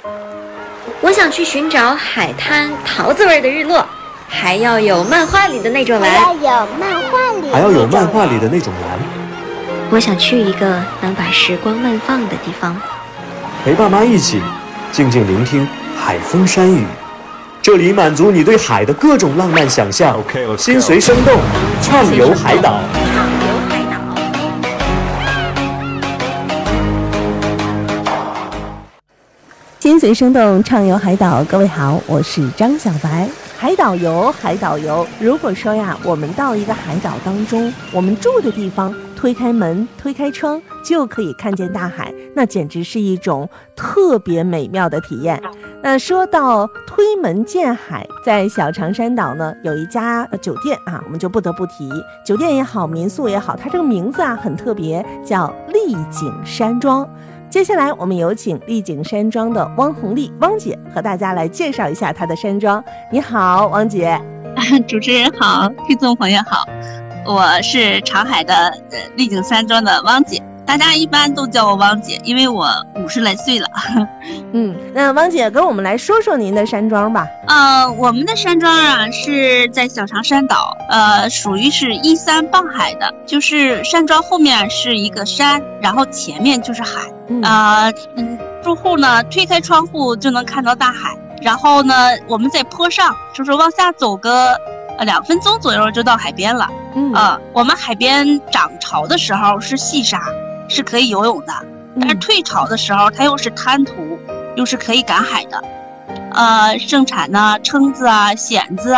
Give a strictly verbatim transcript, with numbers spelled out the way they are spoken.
我想去寻找海滩桃子味的日落，还要有漫画里的那种蓝， 还要有漫画里， 还要有漫画里的那种蓝。 我想去一个能把时光慢放的地方， 陪爸妈一起静静聆听海风山雨，这里满足你对海的各种浪漫想象。 OK OK， 心随声动，畅游海岛。 畅游海岛。 心随声动，畅游海岛。各位好，我是张小白。海岛游，海岛游。如果说呀，我们到一个海岛当中，我们住的地方，推开门，推开窗，就可以看见大海，那简直是一种特别美妙的体验。那说到推门见海，在小长山岛呢，有一家酒店啊，我们就不得不提。酒店也好，民宿也好，它这个名字啊很特别，叫丽景山庄。接下来我们有请丽景山庄的汪红丽汪姐和大家来介绍一下她的山庄。你好，汪姐。 主持人好，听众朋友好，我是长海的丽景山庄的汪姐，大家一般都叫我汪姐，因为我五十来岁了。 嗯，那汪姐跟我们来说说您的山庄吧。 呃，我们的山庄啊是在小长山岛，呃，属于是依山傍海的，就是山庄后面是一个山，然后前面就是海。 嗯、 呃，嗯，住户呢推开窗户就能看到大海，然后呢我们在坡上，就是往下走个呃两分钟左右就到海边了。 嗯啊、呃，我们海边涨潮的时候是细沙，是可以游泳的，但是退潮的时候它又是滩涂，又是可以赶海的。呃，盛产呢蛏子啊、蚬子啊。